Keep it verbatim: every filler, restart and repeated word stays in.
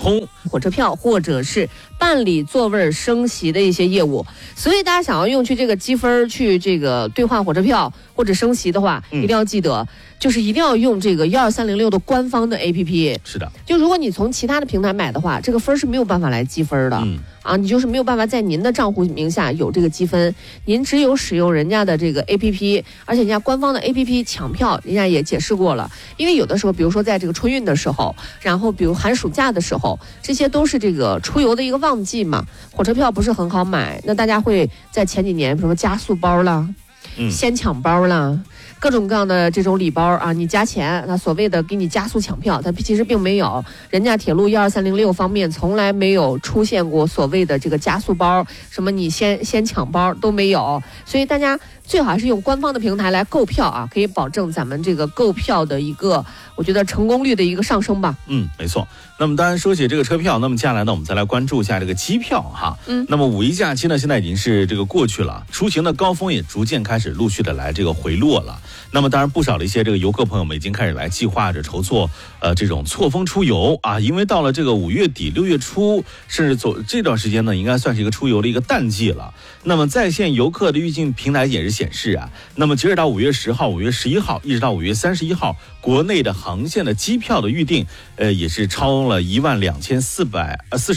通火车票，或者是办理座位升席的一些业务。所以大家想要用去这个积分去这个兑换火车票或者升席的话，嗯、一定要记得，就是一定要用这个一二三零六的官方的 A P P。 是的， 就如果你从其他的平台买的话，这个分是没有办法来积分的。嗯啊，你就是没有办法在您的账户名下有这个积分，您只有使用人家的这个 A P P， 而且人家官方的 A P P 抢票，人家也解释过了。因为有的时候，比如说在这个春运的时候，然后比如寒暑假的时候，这些都是这个出游的一个旺季嘛，火车票不是很好买，那大家会在前几年，比如说加速包啦，嗯，先抢包啦。各种各样的这种礼包啊，你加钱，那所谓的给你加速抢票，它其实并没有。人家铁路一二三零六方面从来没有出现过所谓的这个加速包，什么你先先抢包都没有。所以大家最好还是用官方的平台来购票啊，可以保证咱们这个购票的一个，我觉得成功率的一个上升吧。 嗯，没错。那么当然说起这个车票，那么接下来呢，我们再来关注一下这个机票哈。嗯，那么五一假期呢，现在已经是这个过去了，出行的高峰也逐渐开始陆续的来这个回落了。那么当然不少的一些这个游客朋友们已经开始来计划着筹措呃这种错峰出游啊，因为到了这个五月底六月初，甚至走这段时间呢，应该算是一个出游的一个淡季了。那么在线游客的预计平台也是显示啊，那么截止到五月十号、五月十一号，一直到五月三十一号，国内的航线的机票的预订，呃，也是超了一万两千四百呃四十。